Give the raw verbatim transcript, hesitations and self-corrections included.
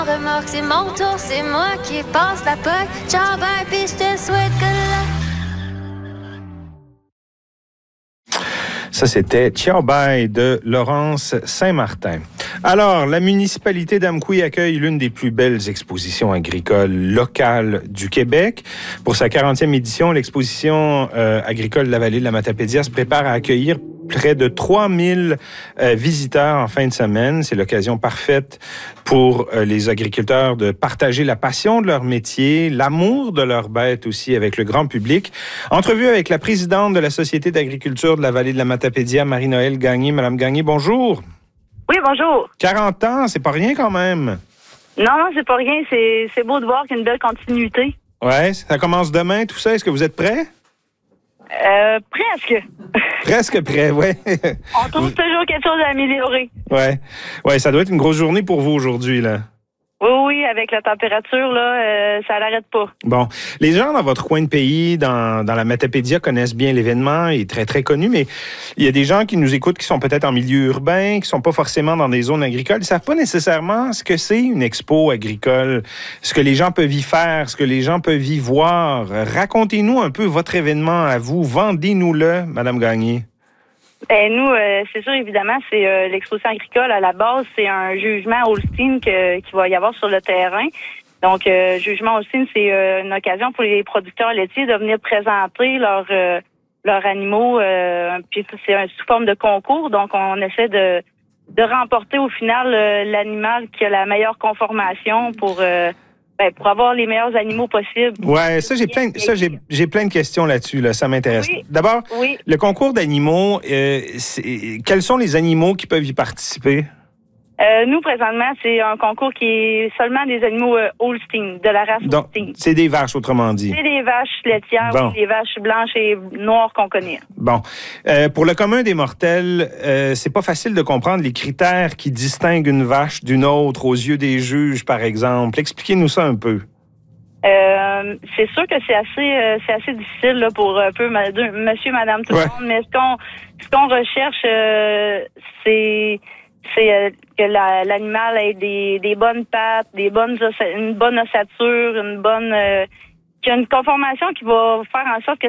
Remorque, c'est mon tour, c'est moi qui passe la poque. Ciao, bye, puis je te souhaite que la... Ça, c'était Ciao Bye de Laurence Saint-Martin. Alors, la municipalité d'Amqui accueille l'une des plus belles expositions agricoles locales du Québec. Pour sa quarantième édition, l'exposition euh, agricole de la vallée de la Matapédia se prépare à accueillir près de trois mille euh, visiteurs en fin de semaine. C'est l'occasion parfaite pour euh, les agriculteurs de partager la passion de leur métier, l'amour de leurs bêtes aussi avec le grand public. Entrevue avec la présidente de la Société d'agriculture de la vallée de la Matapédia, Marie-Noëlle Gagné. Madame Gagné, bonjour. Oui, bonjour. quarante ans, c'est pas rien quand même. Non, non, c'est pas rien. C'est, c'est beau de voir qu'il y a une belle continuité. Ouais, ça commence demain, tout ça. Est-ce que vous êtes prêts? Euh, presque. Presque prêt, ouais. On trouve toujours quelque chose à améliorer. Ouais. Ouais, ça doit être une grosse journée pour vous aujourd'hui, là. Oui, oui, avec la température, là, euh, ça l'arrête pas. Bon. Les gens dans votre coin de pays, dans, dans la Matapédia, connaissent bien l'événement. Il est très, très connu, mais il y a des gens qui nous écoutent qui sont peut-être en milieu urbain, qui sont pas forcément dans des zones agricoles. Ils savent pas nécessairement ce que c'est une expo agricole, ce que les gens peuvent y faire, ce que les gens peuvent y voir. Racontez-nous un peu votre événement à vous. Vendez-nous-le, Madame Gagné. Ben nous, euh, c'est sûr, évidemment, c'est euh, l'exposition agricole. À la base, c'est un jugement Holstein que, qu'il va y avoir sur le terrain. Donc, euh, jugement Holstein, c'est euh, une occasion pour les producteurs laitiers de venir présenter leurs euh, leurs animaux. Euh, puis c'est un, sous forme de concours. Donc, on essaie de de remporter au final euh, l'animal qui a la meilleure conformation pour euh, ben, pour avoir les meilleurs animaux possibles. Ouais, ça j'ai plein, ça j'ai, j'ai plein de questions là-dessus. Là, ça m'intéresse. Oui. D'abord, Oui. le concours d'animaux. Euh, c'est, quels sont les animaux qui peuvent y participer? Euh, nous, présentement, c'est un concours qui est seulement des animaux euh, Holstein, de la race Donc, Holstein. c'est des vaches, autrement dit. C'est des vaches laitières, Bon. oui, des vaches blanches et noires qu'on connaît. Bon. Euh, pour le commun des mortels, euh, c'est pas facile de comprendre les critères qui distinguent une vache d'une autre aux yeux des juges, par exemple. Expliquez-nous ça un peu. Euh, c'est sûr que c'est assez euh, c'est assez difficile là, pour un peu ma- de- monsieur, madame, tout Ouais. le monde, mais ce qu'on ce qu'on recherche, euh, c'est c'est euh, que la, l'animal ait des, des bonnes pattes, des bonnes ossa- une bonne ossature, une bonne euh, qu'il y a une conformation qui va faire en sorte que